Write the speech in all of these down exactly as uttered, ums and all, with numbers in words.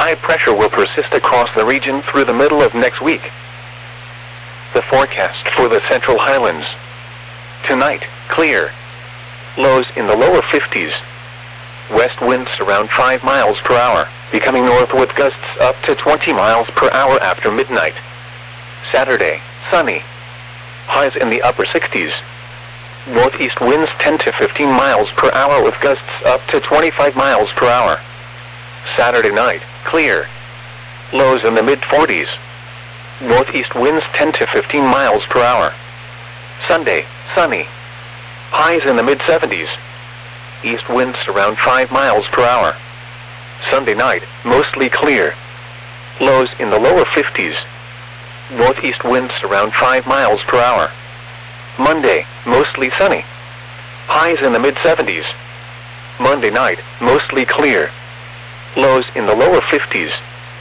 High pressure will persist across the region through the middle of next week. The forecast for the Central Highlands. Tonight, clear. Lows in the lower fifties. West winds around five miles per hour, becoming north with gusts up to twenty miles per hour after midnight. Saturday, sunny. Highs in the upper sixties. Northeast winds ten to fifteen miles per hour with gusts up to twenty-five miles per hour. Saturday night, clear. Lows in the mid forties. Northeast winds ten to fifteen miles per hour. Sunday, sunny. Highs in the mid seventies. East winds around five miles per hour. Sunday night, mostly clear. Lows in the lower fifties. Northeast winds around five miles per hour. Monday, mostly sunny. Highs in the mid seventies. Monday night, mostly clear. Lows in the lower fifties.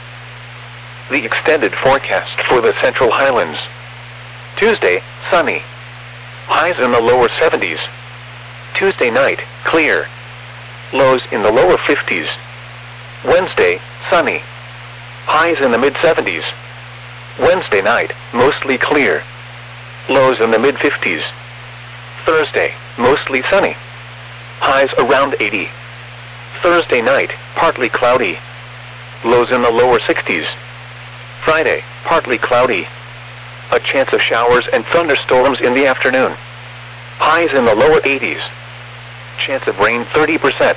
The extended forecast for the Central Highlands. Tuesday, sunny. Highs in the lower seventies. Tuesday night, clear. Lows in the lower fifties. Wednesday, sunny. Highs in the mid seventies. Wednesday night, mostly clear. Lows in the mid fifties. Thursday, mostly sunny. Highs around eighty. Thursday night, partly cloudy. Lows in the lower sixties. Friday, partly cloudy. A chance of showers and thunderstorms in the afternoon. Highs in the lower eighties. Chance of rain thirty percent.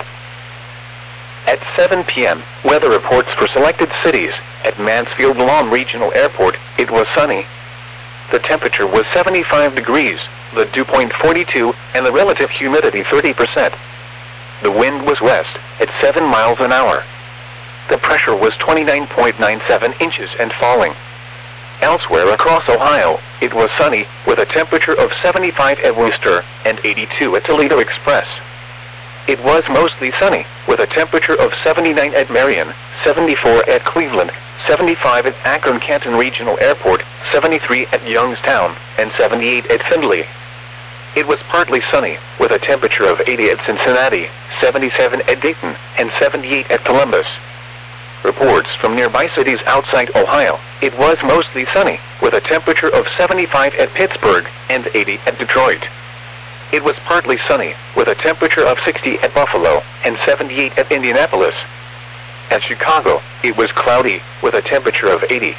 At seven p m, weather reports for selected cities. At Mansfield-Lam Regional Airport, it was sunny. The temperature was seventy-five degrees, the dew point forty-two, and the relative humidity thirty percent. The wind was west, at seven miles an hour. The pressure was twenty-nine point nine seven inches and falling. Elsewhere across Ohio, it was sunny, with a temperature of seventy-five at Wooster and eighty-two at Toledo Express. It was mostly sunny, with a temperature of seventy-nine at Marion, seventy-four at Cleveland, seventy-five at Akron-Canton Regional Airport, seventy-three at Youngstown, and seventy-eight at Findlay. It was partly sunny, with a temperature of eighty at Cincinnati, seventy-seven at Dayton, and seventy-eight at Columbus. Reports from nearby cities outside Ohio, it was mostly sunny, with a temperature of seventy-five at Pittsburgh and eighty at Detroit. It was partly sunny, with a temperature of sixty at Buffalo and seventy-eight at Indianapolis. At Chicago, it was cloudy, with a temperature of eighty.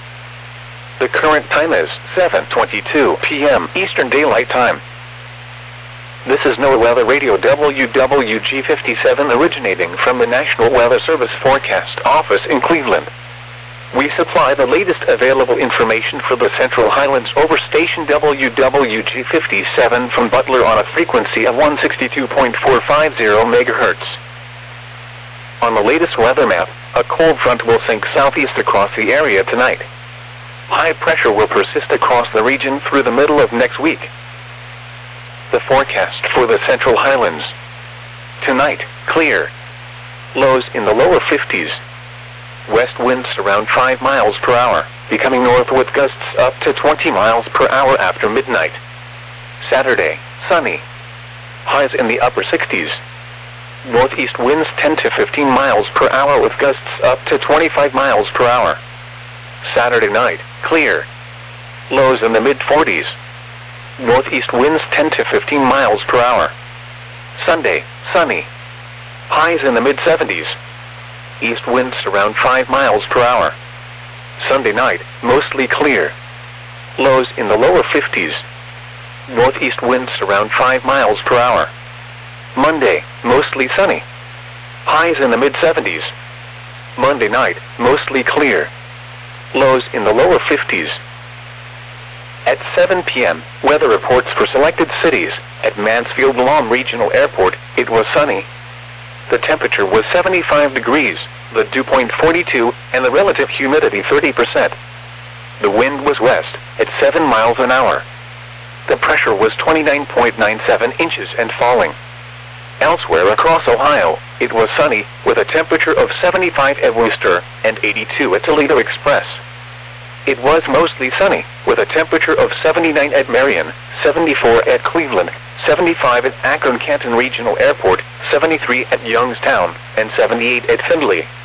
The current time is seven twenty-two p m Eastern Daylight Time. This is NOAA Weather Radio W W G fifty-seven originating from the National Weather Service Forecast Office in Cleveland. We supply the latest available information for the Central Highlands over station W W G fifty-seven from Butler on a frequency of one sixty-two point four five zero megahertz. On the latest weather map, a cold front will sink southeast across the area tonight. High pressure will persist across the region through the middle of next week. The forecast for the Central Highlands. Tonight, clear. Lows in the lower fifties. West winds around five miles per hour, becoming north with gusts up to twenty miles per hour after midnight. Saturday, sunny. Highs in the upper sixties. Northeast winds ten to fifteen miles per hour with gusts up to twenty-five miles per hour. Saturday night, clear. Lows in the mid forties. Northeast winds ten to fifteen miles per hour. Sunday, sunny. Highs in the mid seventies. East winds around five miles per hour. Sunday night, mostly clear. Lows in the lower fifties. Northeast winds around five miles per hour. Monday, mostly sunny. Highs in the mid seventies. Monday night, mostly clear. Lows in the lower fifties. At seven p m, weather reports for selected cities. At Mansfield-Lam Regional Airport, it was sunny. The temperature was seventy-five degrees, the dew point forty-two, and the relative humidity thirty percent. The wind was west, at seven miles an hour. The pressure was twenty-nine point nine seven inches and falling. Elsewhere across Ohio, it was sunny, with a temperature of seventy-five at Wooster and eighty-two at Toledo Express. It was mostly sunny, with a temperature of seventy-nine at Marion, seventy-four at Cleveland, seventy-five at Akron-Canton Regional Airport, seventy-three at Youngstown, and seventy-eight at Findlay.